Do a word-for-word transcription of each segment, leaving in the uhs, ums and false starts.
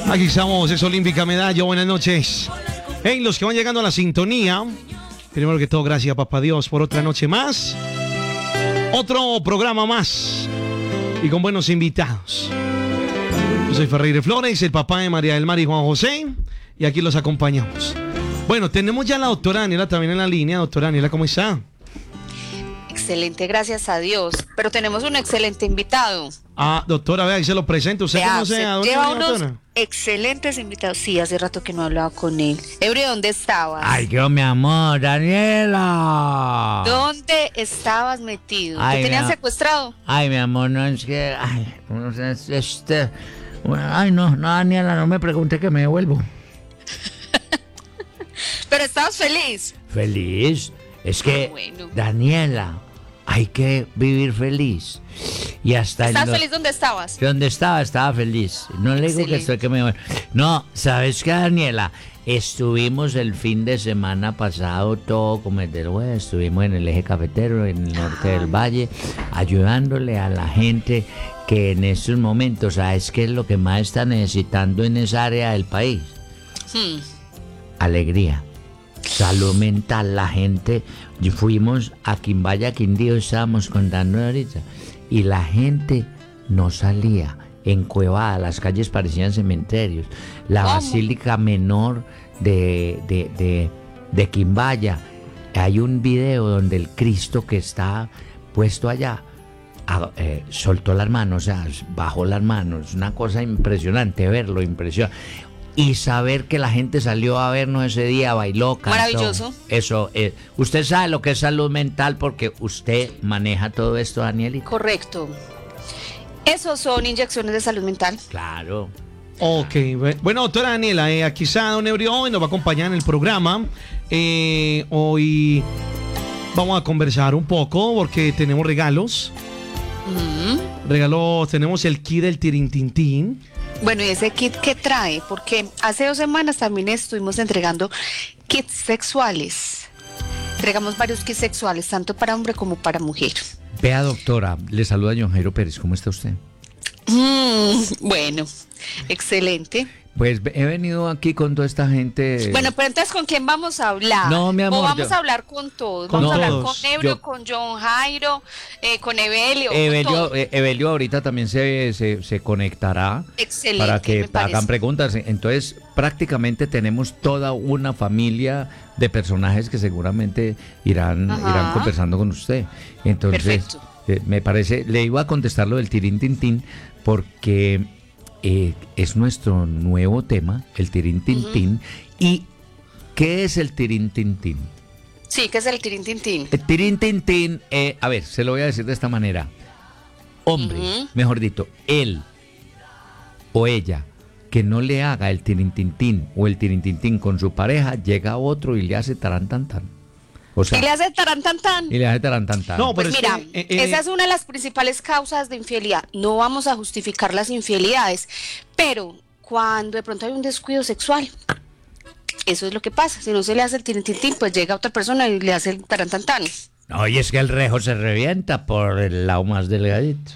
Aquí estamos, es Olímpica Medallo, buenas noches. Hey, los que van llegando a la sintonía, primero que todo, gracias Papá Dios por otra noche más. Otro programa más y con buenos invitados. Yo soy Ferreira Flores, el papá de María del Mar y Juan José, y aquí los acompañamos. Bueno, tenemos ya a la doctora Daniela también en la línea. Doctora Daniela, ¿cómo está? Excelente, gracias a Dios. Pero tenemos un excelente invitado. Ah, doctora, vea, ahí se lo presento. ¿Usted Vea, conoce a dónde lleva viene, unos doctora? excelentes invitados. Sí, hace rato que no hablaba con él. Ebrio, ¿dónde estabas? Ay, yo, mi amor, Daniela. ¿Dónde estabas metido? Ay, ¿Te tenían mi a- secuestrado? Ay, mi amor, no es que. Ay, no sé, es- este. Bueno, ay, no, no, Daniela, no me pregunte que me devuelvo. Pero estabas feliz. Feliz. Es que, Bueno. Daniela, hay que vivir feliz. Y hasta en ¿Estabas lo- feliz donde estabas? ¿Dónde estaba? Estaba feliz. No le digo que Excelente. estoy que me... No, ¿sabes qué, Daniela? Estuvimos el fin de semana pasado todo como el del jueves. Estuvimos en el eje cafetero, en el norte del valle, ayudándole a la gente que en estos momentos, ¿sabes qué es lo que más está necesitando en esa área del país? Hmm. Alegría, salud mental, la gente. Y fuimos a Quimbaya, Quindío, estábamos contando ahorita, y la gente no salía, encuevada, las calles parecían cementerios. La ¿Cómo? Basílica Menor de, de, de, de Quimbaya, hay un video donde el Cristo que está puesto allá a- eh, soltó las manos, o sea, bajó las manos, una cosa impresionante verlo, impresiona. Y saber que la gente salió a vernos ese día, bailó, cantó. Maravilloso. Eso, eh, usted sabe lo que es salud mental porque usted maneja todo esto, Danielita. Correcto. Esos son inyecciones de salud mental. Claro. Ok, bu- bueno, doctora Daniela, eh, aquí está Don Ebrio hoy, nos va a acompañar en el programa. Eh, hoy vamos a conversar un poco porque tenemos regalos. Mm. Regalos, tenemos el kit del Tirintintín. Bueno, ¿y ese kit qué trae? Porque hace dos semanas también estuvimos entregando kits sexuales. Entregamos varios kits sexuales, tanto para hombre como para mujer. Vea, doctora, le saluda John Jairo Pérez, ¿cómo está usted? Mm, bueno, excelente. Pues he venido aquí con toda esta gente. Bueno, pero entonces, ¿con quién vamos a hablar? No, mi amor, ¿O vamos yo- a hablar con todos? Con Vamos a hablar todos. con Ebrio, Yo- con John Jairo, eh, con Evelio, con Evelio, todos. eh, Evelio ahorita también se, se, se conectará Excelente, para que me parece. hagan preguntas. Entonces, prácticamente tenemos toda una familia de personajes que seguramente irán, Ajá. irán conversando con usted. Entonces, Perfecto. eh, me parece, le iba a contestar lo del Tirín Tintín porque eh, es nuestro nuevo tema, el Tirín Tintín. ¿Y qué es el Tirín Tintín? Sí, que es el tirin tin tin. El Tirín Tintín, eh, a ver, se lo voy a decir de esta manera. Hombre, Ujú. mejor dicho, él o ella que no le haga el tirintintín o el tirintintín con su pareja, llega otro y le hace tarantantan. O sea, Y le hace taran tan tan. y le hace tarantantan. No, Pues pero es mira, que, eh, eh, esa es una de las principales causas de infidelidad. No vamos a justificar las infidelidades, pero cuando de pronto hay un descuido sexual, eso es lo que pasa. Si no se le hace el tirintintín, pues llega otra persona y le hace el tarantantán. No, y es que el rejo se revienta por el lado más delgadito.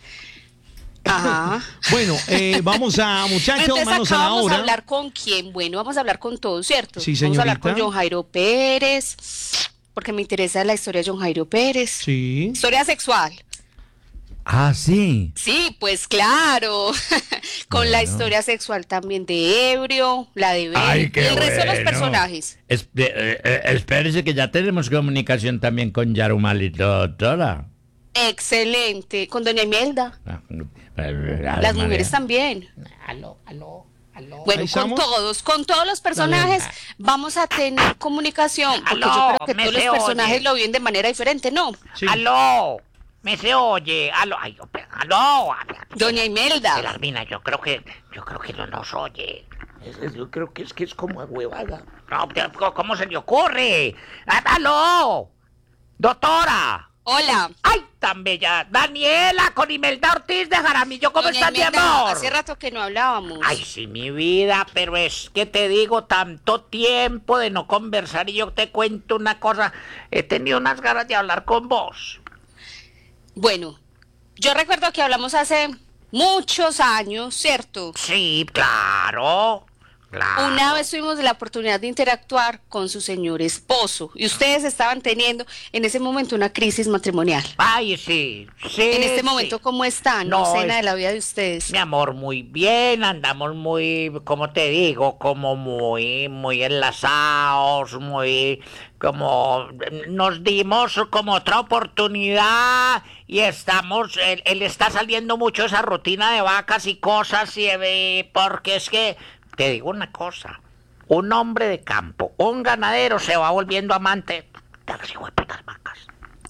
Ajá. Bueno, eh, vamos a, muchachos, Entonces manos acá a la vamos a obra. hablar con quién. Bueno, vamos a hablar con todos, ¿cierto? Sí, Vamos a hablar señorita. con John Jairo Pérez, porque me interesa la historia de John Jairo Pérez. Sí. Historia sexual. Ah, sí. Sí, pues claro. Con la Bueno. historia sexual también de Ebrio, la de Ben, Ay, y qué el resto de los bueno. personajes. Espe- eh, eh, espérese que ya tenemos comunicación también con Yarumalito, doctora. Excelente. Con Doña Imelda. Ah, Las mujeres también. Aló, aló, aló. Bueno, Ahí con estamos. todos, con todos los personajes vamos a tener comunicación. Porque yo Aló, creo que me todos los se personajes oye. lo viven de manera diferente, ¿no? Sí. Aló, me se oye, aló, ay, yo, pe- aló, Doña Imelda. Elarmina, yo creo que, yo creo que no nos oye. Es- es- yo creo que es que es como huevada. No, te- ¿cómo se le ocurre? Ah, Aló, doctora. Hola. Ay, tan bella. Daniela con Imelda Ortiz de Jaramillo, ¿cómo Doña estás, mi Imelda, amor? hace rato que no hablábamos. Ay, sí, mi vida, pero es que te digo, tanto tiempo de no conversar y yo te cuento una cosa. He tenido unas ganas de hablar con vos. Bueno, yo recuerdo que hablamos hace muchos años, ¿cierto? Sí, claro. Claro. Una vez tuvimos la oportunidad de interactuar con su señor esposo y ustedes estaban teniendo en ese momento una crisis matrimonial. Ay, sí, sí. En este sí. momento, ¿cómo están? No, Escena es- de la vida de ustedes. Mi amor, muy bien, andamos muy, como te digo, como muy, muy enlazados, muy, como nos dimos como otra oportunidad y estamos, él, él está saliendo mucho de esa rutina de vacas y cosas y eh, porque es que, te digo una cosa, un hombre de campo, un ganadero se va volviendo amante de las hijueputas vacas,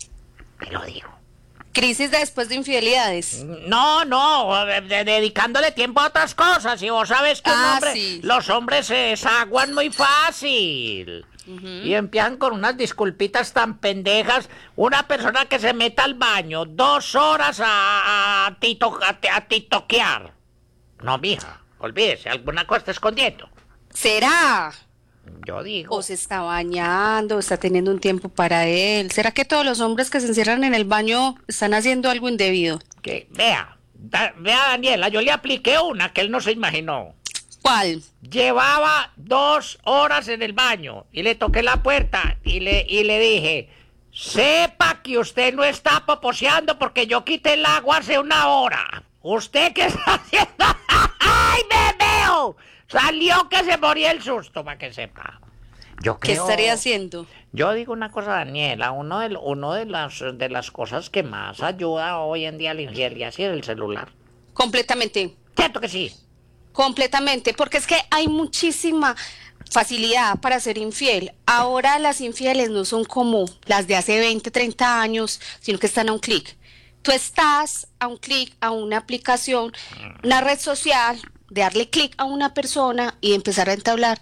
te lo digo. Crisis de después de infidelidades. No, no, de- de- dedicándole tiempo a otras cosas. Y vos sabes que un Ah, hombre- sí. los hombres se desaguan muy fácil. Y empiezan con unas disculpitas tan pendejas. Una persona que se meta al baño dos horas a, a, tito- a, a titoquear. No, mija, olvídese, alguna cosa está escondiendo. ¿Será? Yo digo. ¿O se está bañando, o está teniendo un tiempo para él? ¿Será que todos los hombres que se encierran en el baño están haciendo algo indebido? Que, vea, da- vea, Daniela, yo le apliqué una que él no se imaginó. ¿Cuál? Llevaba dos horas en el baño y le toqué la puerta y le, y le dije, sepa que usted no está poposeando porque yo quité el agua hace una hora. ¿Usted qué está haciendo? ¡Ay, me veo! Salió que se moría el susto, para que sepa. Yo ¿Qué creo- estaría haciendo? Yo digo una cosa, Daniela, uno de, uno de las de las cosas que más ayuda hoy en día a la infidelidad es el celular. Completamente, ¿Cierto que sí? completamente, porque es que hay muchísima facilidad para ser infiel. Ahora las infieles no son como las de hace veinte, treinta años, sino que están a un clic. Tú estás a un clic a una aplicación, una red social, de darle clic a una persona y empezar a entablar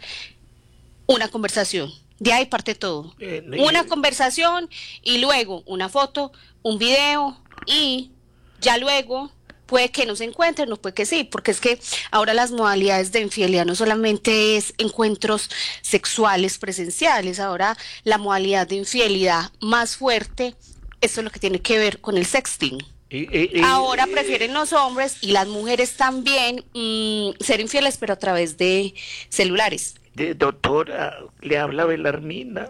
una conversación. De ahí parte todo. Eh, no, Una y- conversación y luego una foto, un video y ya luego puede que no se encuentren, no puede que sí, porque es que ahora las modalidades de infidelidad no solamente es encuentros sexuales presenciales, ahora la modalidad de infidelidad más fuerte, esto es lo que tiene que ver con el sexting. Y- y- y- Ahora prefieren los hombres y las mujeres también mm, ser infieles, pero a través de celulares. De doctora, le habla Belarmina.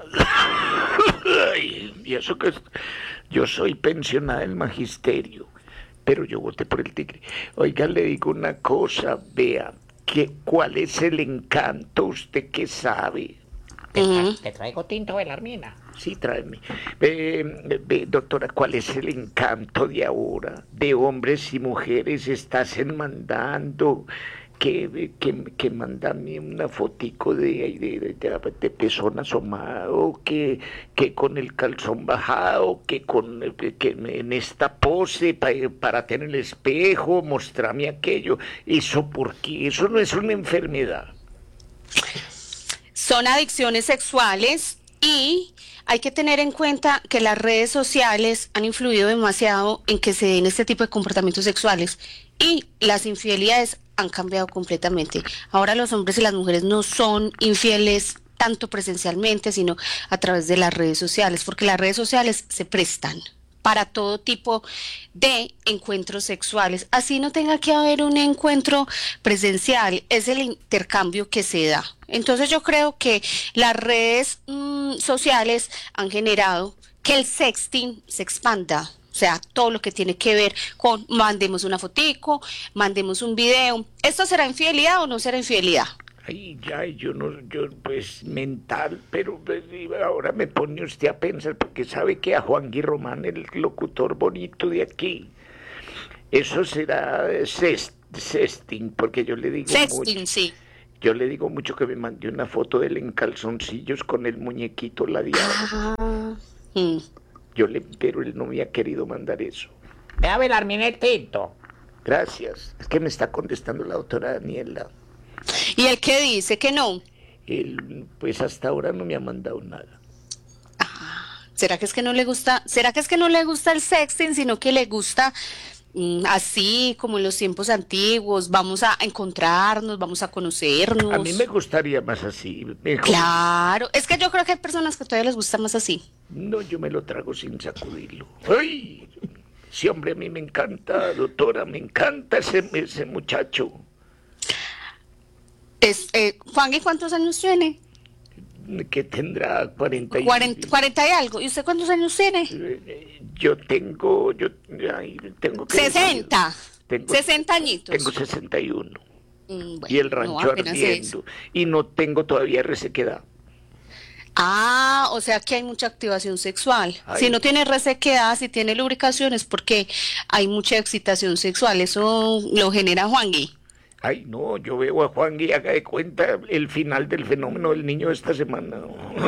Ay, y eso que es- yo soy pensionada del magisterio, pero yo voté por el tigre. Oiga, le digo una cosa, vea, que cuál es el encanto, usted que sabe. Te, tra- Ujú. te traigo tinto de la hermina. Sí, tráeme. Eh, ve, doctora, ¿cuál es el encanto de ahora? De hombres y mujeres estás mandando que, que, que mandame una fotico de, de, de, de- de pezón asomado, que, que con el calzón bajado, que con que en esta pose pa- para tener el espejo, mostrarme aquello. ¿Eso por qué? Eso no es una enfermedad. Son adicciones sexuales y hay que tener en cuenta que las redes sociales han influido demasiado en que se den este tipo de comportamientos sexuales y las infidelidades han cambiado completamente. Ahora los hombres y las mujeres no son infieles tanto presencialmente, sino a través de las redes sociales, porque las redes sociales se prestan para todo tipo de encuentros sexuales. Así no tenga que haber un encuentro presencial, es el intercambio que se da. Entonces yo creo que las redes mm, sociales han generado que el sexting se expanda. O sea, todo lo que tiene que ver con mandemos una fotico, mandemos un video. ¿Esto será infidelidad o no será infidelidad? Ay, ya, yo no, yo pues mental, pero pues, ahora me pone usted a pensar, porque sabe que a Juan Gui Román, el locutor bonito de aquí, eso será sest- sexting, porque yo le digo Sexting, mucho, sí. yo le digo mucho que me mande una foto de él en calzoncillos con el muñequito ladeado. Ah, mm. Yo le, pero él no me ha querido mandar eso. Ve a velarme el tinto. Gracias. Es que me está contestando la doctora Daniela. ¿Y el que dice que no? Él, pues hasta ahora no me ha mandado nada. ¿Será que es que no le gusta? ¿Será que es que no le gusta el sexting, sino que le gusta mm, así como en los tiempos antiguos? Vamos a encontrarnos, vamos a conocernos. A mí me gustaría más así, mejor. Claro, es que yo creo que hay personas que todavía les gusta más así. No, yo me lo trago sin sacudirlo. ¡Ay! Sí, hombre, a mí me encanta, doctora, me encanta ese, ese muchacho. Es, eh, Juan, ¿y cuántos años tiene? Que tendrá cuarenta y... cuarenta, cuarenta y algo. ¿Y usted cuántos años tiene? Eh, Yo tengo, yo ay, tengo que sesenta. Tengo, sesenta añitos. Tengo sesenta y uno. Mm, bueno, Y el rancho no, apenas ardiendo. eso. Y no tengo todavía resequedad. Ah, o sea que hay mucha activación sexual. Ay. Si no tiene resequedad, si tiene lubricación, es porque hay mucha excitación sexual. Eso lo genera Juangui. Ay, no, yo veo a Juan y haga de cuenta el final del fenómeno del niño de esta semana.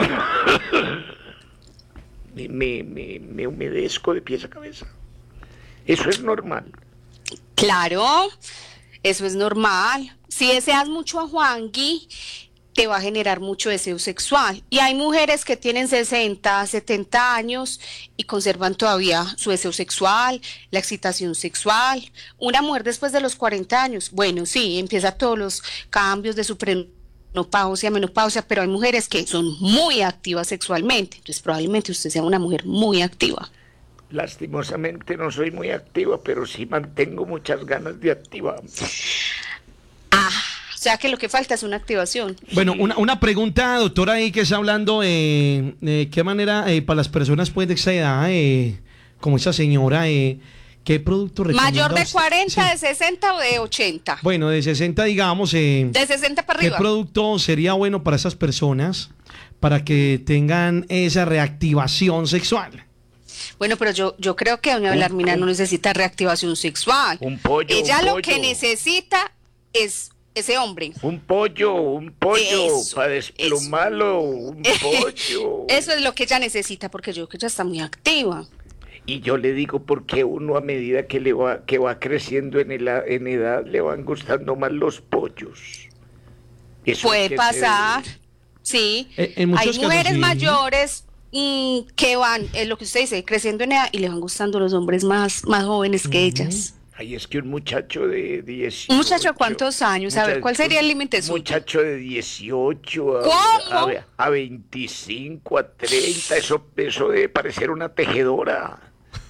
me, me, me, me humedezco de pies a cabeza. Eso es normal. Claro, eso es normal. Si deseas mucho a Juangui, te va a generar mucho deseo sexual. Y hay mujeres que tienen sesenta, setenta años y conservan todavía su deseo sexual, la excitación sexual. Una mujer después de los cuarenta años, bueno, sí, empieza todos los cambios de su premenopausia, menopausia, pero hay mujeres que son muy activas sexualmente. Entonces probablemente usted sea una mujer muy activa. Lastimosamente no soy muy activa, pero sí mantengo muchas ganas de activarme. Ah, o sea que lo que falta es una activación. Bueno, una, una pregunta, doctora, ahí que está hablando, eh, eh, ¿qué manera eh, para las personas pues de esa edad, eh, como esa señora, eh, qué producto recomienda Mayor de usted? cuarenta, Sí. de sesenta o de ochenta. Bueno, de sesenta, digamos, eh, De sesenta para ¿qué arriba. producto sería bueno para esas personas para que tengan esa reactivación sexual? Bueno, pero yo, yo creo que doña Un- Belarmina un- no necesita reactivación sexual. Un pollo, Ella un lo pollo. que necesita es ese hombre. Un pollo, un pollo, Eso, para desplumarlo, un pollo. Eso es lo que ella necesita, porque yo creo que ella está muy activa. Y yo le digo porque uno a medida que le va, que va creciendo en, el, en edad le van gustando más los pollos. Eso Puede es que pasar, se- sí. Eh, en muchos Hay casos, mujeres sí. mayores mm, que van, es lo que usted dice, creciendo en edad y le van gustando los hombres más, más jóvenes que ellas. Ay, es que un muchacho de dieciocho... ¿Un muchacho de cuántos años? A ver, ¿cuál sería el límite Un suyo? muchacho de dieciocho a, ¿Cómo? a, a veinticinco, a treinta, eso, eso debe parecer una tejedora.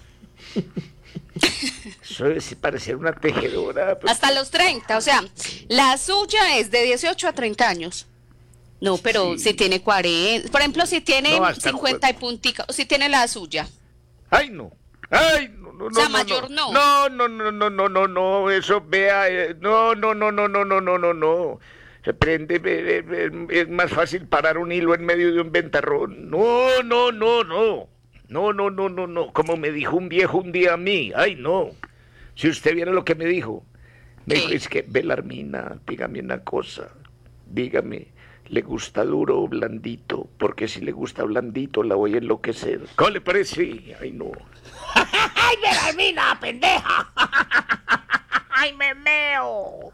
Eso debe parecer una tejedora. pues. Hasta los treinta, o sea, la suya es de dieciocho a treinta años. No, pero Sí. si tiene cuarenta, por ejemplo, si tiene No, hasta cincuenta y puntica, o si tiene la suya. Ay, no. Ay, no, no, no. O sea, no, mayor no. No, no, no, no, no, no, no. Eso, vea. eh, No, no, no, no, no, no, no, no, no. Se prende. eh, eh, Es más fácil parar un hilo en medio de un ventarrón. No, no, no, no. No, no, no, no, no. Como me dijo un viejo un día a mí. Ay, no. Si usted viera lo que me dijo. Me ¿Qué? dijo, es que, Belarmina, dígame una cosa. Dígame, ¿le gusta duro o blandito? Porque si le gusta blandito, la voy a enloquecer. ¿Cómo le parece? Ay, no. ¡Ay, Belarmina, pendeja! ¡Ay, me meo!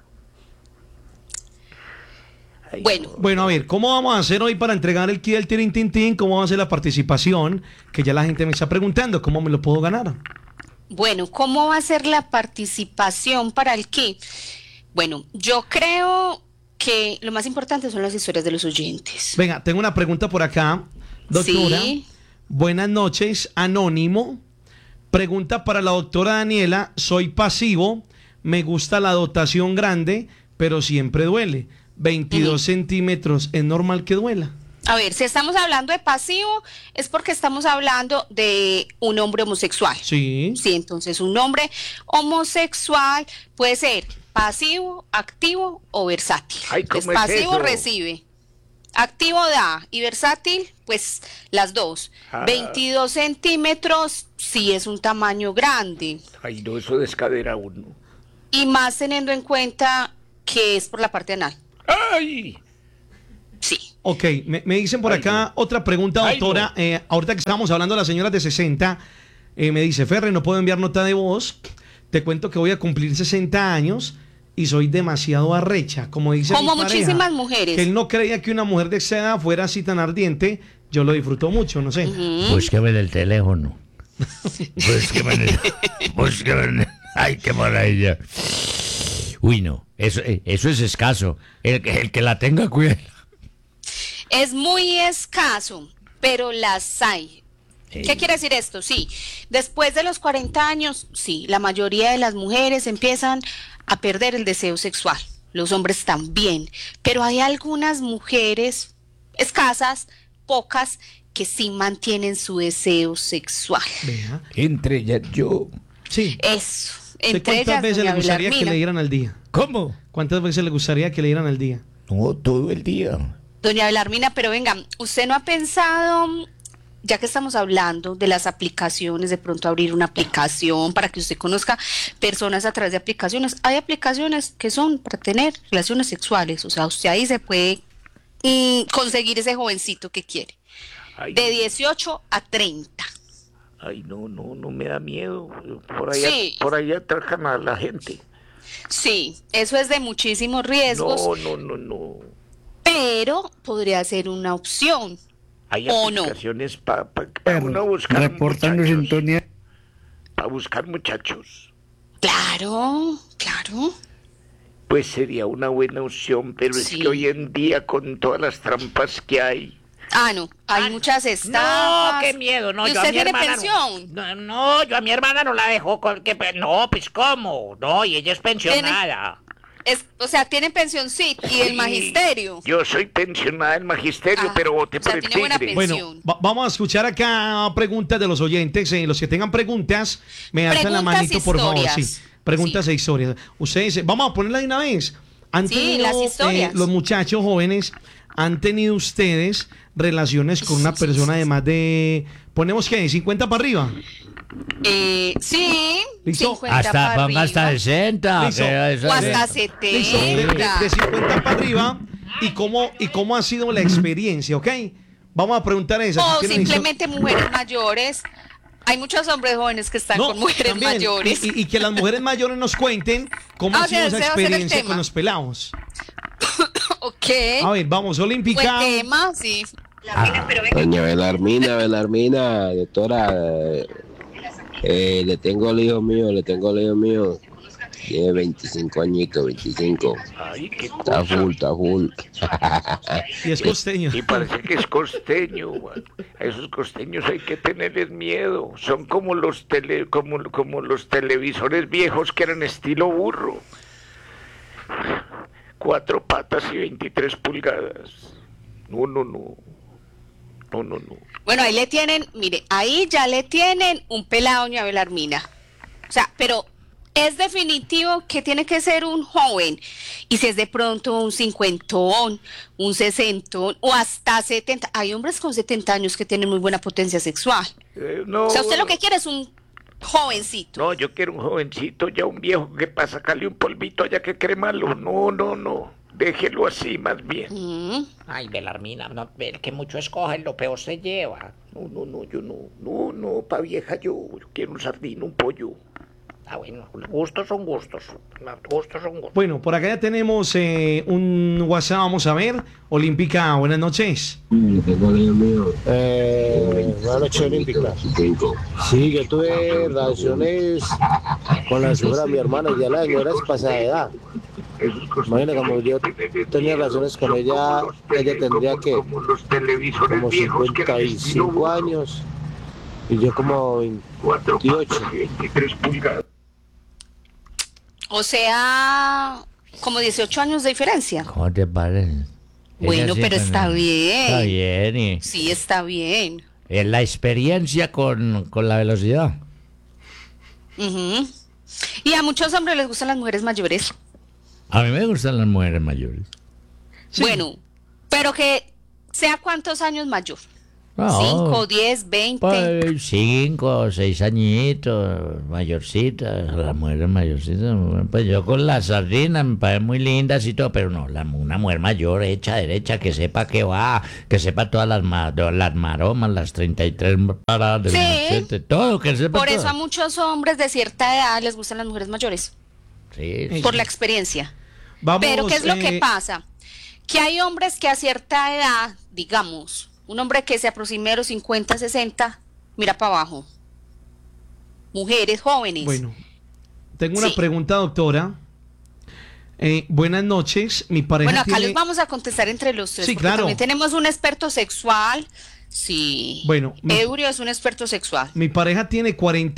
Ay, Bueno. no. Bueno, a ver, ¿cómo vamos a hacer hoy para entregar el kit del Tirin Tin Tin? ¿Cómo va a ser la participación? Que ya la gente me está preguntando, ¿cómo me lo puedo ganar? Bueno, ¿cómo va a ser la participación para el kit? Bueno, yo creo que lo más importante son las historias de los oyentes. Venga, tengo una pregunta por acá, doctora. Sí. Buenas noches, anónimo. Pregunta para la doctora Daniela. Soy pasivo, me gusta la dotación grande, pero siempre duele. veintidós centímetros, ¿es normal que duela? A ver, si estamos hablando de pasivo, es porque estamos hablando de un hombre homosexual. Sí. Sí, entonces un hombre homosexual puede ser pasivo, activo o versátil. Ay, ¿cómo Entonces, es pasivo eso? recibe, activo da y versátil, pues las dos. Ah. veintidós centímetros sí es un tamaño grande Ay, no, eso descadera uno. y más teniendo en cuenta que es por la parte anal. ¡Ay! Sí. Ok, me, me dicen por Ay, acá no. otra pregunta, Ay, doctora. no. Eh, ahorita que estábamos hablando de las señoras de sesenta, eh, me dice, Ferre, no puedo enviar nota de voz. Te cuento que voy a cumplir sesenta años y soy demasiado arrecha, como dice Como mi pareja, muchísimas mujeres. que él no creía que una mujer de esa edad fuera así tan ardiente. Yo lo disfruto mucho, no sé. Búsqueme en el teléfono. Búsqueme en el... Búsqueme en el... Ay, qué maravilla. Uy, no. Eso, eh, eso es escaso. El, que- el que la tenga, cuida. Es muy escaso, pero las hay. ¿Qué quiere decir esto? Sí, después de los cuarenta años, sí, la mayoría de las mujeres empiezan a perder el deseo sexual, los hombres también, pero hay algunas mujeres escasas, pocas, que sí mantienen su deseo sexual. Vea. Entre ellas yo. Sí. Eso, ¿Usted entre ¿Cuántas ellas, veces le doña gustaría que Belarmina. le dieran al día? ¿Cómo? ¿Cuántas veces le gustaría que le dieran al día? No, todo el día. Doña Belarmina, pero venga, ¿usted no ha pensado, ya que estamos hablando de las aplicaciones, de pronto abrir una aplicación para que usted conozca personas a través de aplicaciones? Hay aplicaciones que son para tener relaciones sexuales, o sea, usted ahí se puede mm, conseguir ese jovencito que quiere, Ay, de dieciocho a treinta. ay, no, no, no me da miedo. Por allá, Sí. por allá atracan a la gente. Sí, eso es de muchísimos riesgos, No, no, no, no. pero podría ser una opción. Hay ¿O no? aplicaciones para pa, pa uno buscar Reportando muchachos. sintonía. Para buscar muchachos. Claro, claro. Pues sería una buena opción, pero es Sí. que hoy en día con todas las trampas que hay. Ah, no, hay muchas No, estafas. qué miedo, no, ¿Y yo a usted mi tiene hermana pensión? No, no, yo a mi hermana no la dejo con que pe- no, pues cómo, no, y ella es pensionada. Es, o sea, tiene pensioncita y el Sí, magisterio. Yo soy pensionada del magisterio, Ah, pero voté o sea, por el tiene buena tigre. pensión. Bueno, va- vamos a escuchar acá preguntas de los oyentes. Eh, los que tengan preguntas, me hacen la Preguntas, manito, por favor. historias. Sí, preguntas e historias. Ustedes, vamos a ponerla de una vez. ¿Han Sí, tenido, las eh, historias. los muchachos jóvenes, han tenido ustedes relaciones con una persona de más de, ponemos que, cincuenta para arriba? Eh, sí, ¿Listo? cincuenta Hasta para ponga hasta arriba. sesenta. Listo. que eso O es- hasta Listo, de, de- setenta. de cincuenta para arriba. ¿Y cómo, ¿Y cómo ha sido la experiencia? ¿Ok? Vamos a preguntar esa. O si tienen histo- simplemente mujeres mayores. Hay muchos hombres jóvenes que están No, con mujeres también, mayores. Y, y- y que las mujeres mayores nos cuenten cómo Ah, ha o sido sea, esa ese va a ser el experiencia tema. con los pelados. Ok. A ver, vamos, Buen Olímpica. tema, sí. Doña Belarmina, Belarmina, doctora, eh, eh, le tengo al hijo mío, le tengo al hijo mío, tiene veinticinco añitos, veinticinco, Ay, qué está cosa. full, está full. Y es costeño. Y parece que es costeño. Man. A esos costeños hay que tenerles miedo. Son como los tele, como, como los televisores viejos que eran estilo burro. Cuatro patas y veintitrés pulgadas. No, no, no. No, no, no. Bueno, ahí le tienen, mire, ahí ya le tienen un pelado, doña Belarmina. O sea, pero es definitivo que tiene que ser un joven. Y si es de pronto un cincuentón, un sesentón o hasta setenta. Hay hombres con setenta años que tienen muy buena potencia sexual. Eh, no. O sea, usted lo que quiere es un jovencito. No, yo quiero un jovencito, ya un viejo que para sacarle un polvito allá que cremarlo. No, no, no. Déjelo así más bien. Mm. Ay, Belarmina, no, el que mucho escoge, lo peor se lleva. No, no, no, yo no. No, no, pa' vieja yo. Yo quiero un sardín, un pollo. Ah, bueno, gustos son gustos, gustos son gustos. Bueno, por acá ya tenemos eh, un WhatsApp, vamos a ver. Olímpica, buenas noches. Le tengo al hijo mío, Eh, buenas noches, Olímpica. veinticinco. Sí, yo tuve relaciones con la señora, mi hermana, y ya la señora es pasada de edad. Imagina, como yo tenía relaciones con ella, ella tendría que Como los televisores como viejos que eran cincuenta y estilo cinco burro. años y yo como Cuatro veintiocho. patas y veintitrés pulgadas. O sea, como dieciocho años de diferencia. ¿Cómo te parece? Bueno, Ella sí pero con está el- bien. Está bien. Y, Sí, está bien. eh, la experiencia con, con la velocidad. Ujú. Y a muchos hombres les gustan las mujeres mayores. A mí me gustan las mujeres mayores. Sí. Bueno, pero que sea cuántos años mayor. No, Cinco, diez, veinte. pues, cinco, seis añitos, mayorcitas, las mujeres mayorcitas. Pues yo con las sardinas me parecen muy lindas y todo, pero no, la, una mujer mayor, hecha, derecha, que sepa que va, que sepa todas las, ma- las maromas, las treinta y tres paradas del Sí. machete, todo, que sepa Por eso todo. a muchos hombres de cierta edad les gustan las mujeres mayores. Sí, sí. Por la experiencia. Vamos, Pero ¿qué es lo que eh, pasa? Que hay hombres que a cierta edad, digamos, un hombre que se aproxime a los cincuenta, sesenta, mira para abajo. Mujeres jóvenes. Bueno, tengo una Sí. pregunta, doctora. Eh, buenas noches, mi pareja Bueno, acá tiene... les vamos a contestar entre los tres. Sí, porque claro. también tenemos un experto sexual, Sí. Bueno, mi, Eurio es un experto sexual. mi pareja tiene cuarenta